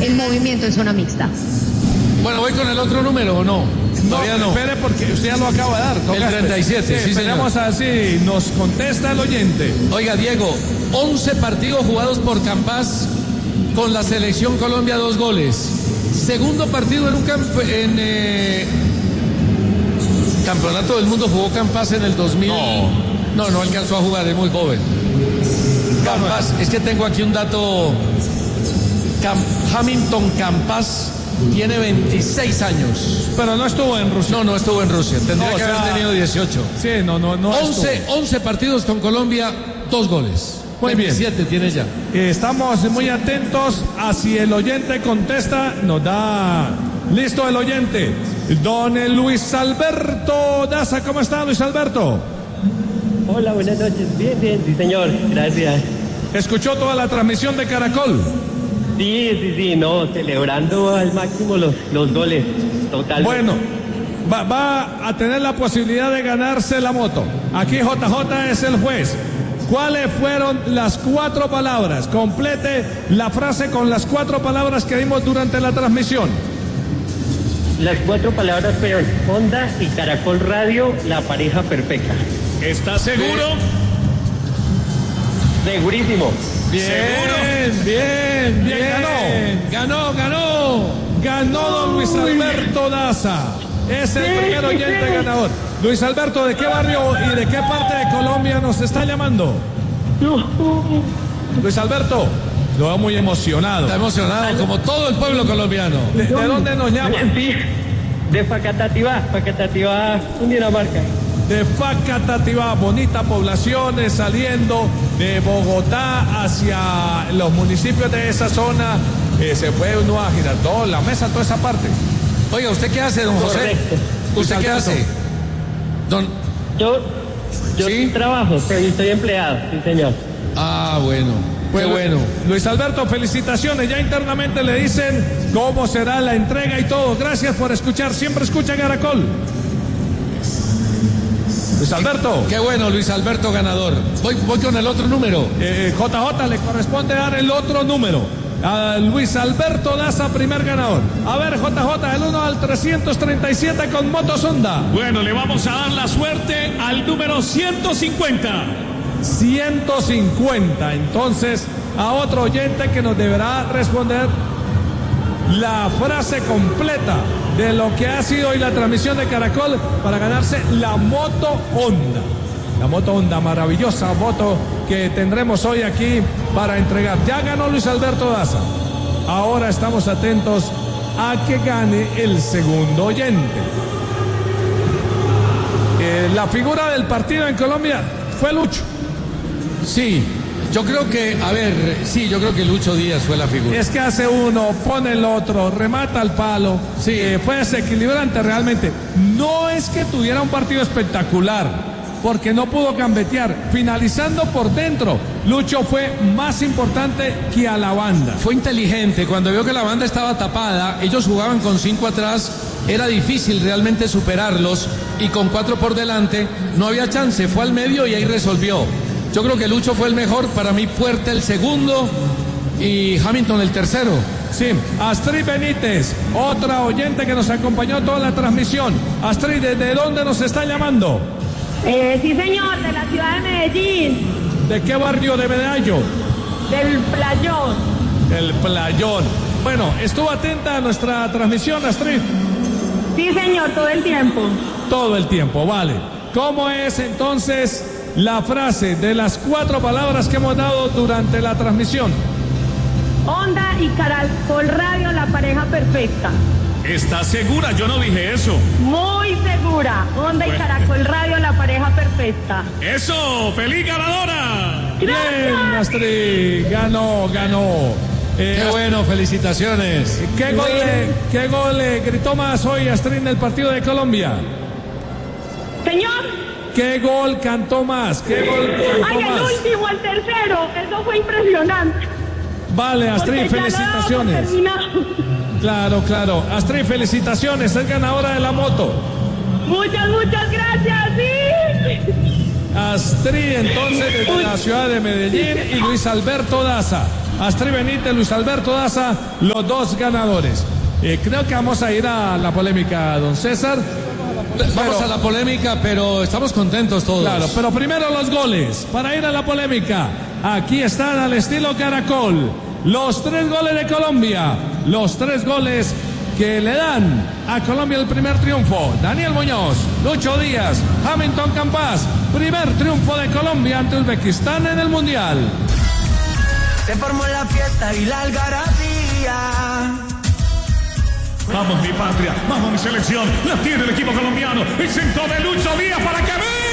el movimiento en zona mixta. Bueno, ¿voy con el otro número o no? Todavía no. Espere porque usted ya lo acaba de dar. El 37, sí, esperemos a ver si nos contesta el oyente. Oiga, Diego, 11 partidos jugados por Campas con la selección Colombia, 2 goles. Segundo partido en un campeonato del mundo jugó Campas en el 2000. No alcanzó a jugar, es muy joven. Campas, es que tengo aquí un dato. Hamilton Campas tiene 26 años. Pero no estuvo en Rusia. No estuvo en Rusia. Tendría que haber tenido 18. Sí, no. 11 partidos con Colombia, 2 goles. Muy 27 bien. tiene ya. Estamos muy atentos a si el oyente contesta. Nos da listo el oyente. Don Luis Alberto Daza, ¿cómo está, Luis Alberto? Hola, buenas noches. Bien, sí, señor. Gracias. ¿Escuchó toda la transmisión de Caracol? Sí, no, celebrando al máximo los goles, total. Bueno, va a tener la posibilidad de ganarse la moto. Aquí JJ es el juez. ¿Cuáles fueron las 4 palabras? Complete la frase con las 4 palabras que dimos durante la transmisión. Las 4 palabras fueron Honda y Caracol Radio, la pareja perfecta. ¿Estás seguro? Segurísimo. Bien. Ganó don Luis Alberto Daza. Es el primer oyente ganador. Luis Alberto, ¿de qué barrio y de qué parte de Colombia nos está llamando? Luis Alberto, lo veo muy emocionado. Está emocionado, como todo el pueblo colombiano. ¿De dónde nos llama? Sí, de Facatativá, Cundinamarca. De Facatativá, bonita población, saliendo de Bogotá hacia los municipios de esa zona. Se fue uno a Girardot, La Mesa, toda esa parte. Oiga, ¿usted qué hace, don José? Correcto. ¿Usted qué hace? Yo ¿Sí? trabajo, estoy empleado, sí, señor. Ah, bueno. Qué bueno. Luis Alberto, felicitaciones. Ya internamente le dicen cómo será la entrega y todo. Gracias por escuchar. Siempre escucha Caracol. Luis Alberto. Qué bueno, Luis Alberto ganador. Voy con el otro número. JJ, le corresponde dar el otro número. A Luis Alberto Daza, primer ganador. A ver, JJ, el 1 al 337 con motos Honda. Bueno, le vamos a dar la suerte al número 150. 150. Entonces, a otro oyente que nos deberá responder la frase completa de lo que ha sido hoy la transmisión de Caracol para ganarse la moto Honda. La moto Honda, maravillosa moto que tendremos hoy aquí para entregar. Ya ganó Luis Alberto Daza. Ahora estamos atentos a que gane el segundo oyente. La figura del partido en Colombia fue Lucho. Sí, yo creo que Lucho Díaz fue la figura. Es que hace uno, pone el otro, remata al palo. Sí, fue desequilibrante realmente. No es que tuviera un partido espectacular, porque no pudo gambetear. Finalizando por dentro, Lucho fue más importante que a la banda. Fue inteligente. Cuando vio que la banda estaba tapada, ellos jugaban con 5 atrás, era difícil realmente superarlos, y con 4 por delante no había chance. Fue al medio y ahí resolvió. Yo creo que Lucho fue el mejor. Para mí, Puerta el segundo y Hamilton el tercero. Sí, Astrid Benítez, otra oyente que nos acompañó toda la transmisión. Astrid, ¿de dónde nos está llamando? Sí, señor, de la ciudad de Medellín. ¿De qué barrio de Medallo? Del Playón. El Playón. Bueno, ¿estuvo atenta a nuestra transmisión, Astrid? Sí, señor, todo el tiempo. Todo el tiempo, vale. ¿Cómo es entonces la frase de las 4 palabras que hemos dado durante la transmisión? Honda y Caracol Radio, la pareja perfecta. ¿Estás segura? Yo no dije eso. Muy segura. Honda y Caracol Radio, la pareja perfecta. ¡Eso! ¡Feliz ganadora! Bien, Astrid. Ganó. Qué bueno, felicitaciones. ¿Qué gol le gritó más hoy, Astrid, en el partido de Colombia? Señor. ¿Qué gol cantó más? ¿Qué gol cantó Ay, más? el último, el tercero. Eso fue impresionante. Vale, Astrid, felicitaciones. Claro. Astrid, felicitaciones. Es ganadora de la moto. Muchas gracias, sí. Astrid, entonces, desde la ciudad de Medellín, y Luis Alberto Daza. Astrid Benítez, Luis Alberto Daza, los dos ganadores. Creo que vamos a ir a la polémica, don César. Vamos a la polémica, pero estamos contentos todos. Claro, pero primero los goles. Para ir a la polémica, aquí están al estilo Caracol. Los 3 goles de Colombia. Los 3 goles que le dan a Colombia el primer triunfo. Daniel Muñoz, Lucho Díaz, Hamilton Campas. Primer triunfo de Colombia ante Uzbekistán en el Mundial. Se formó la fiesta y la algarabía. Vamos mi patria, vamos mi selección, la tiene el equipo colombiano, el centro de Lucho Díaz para que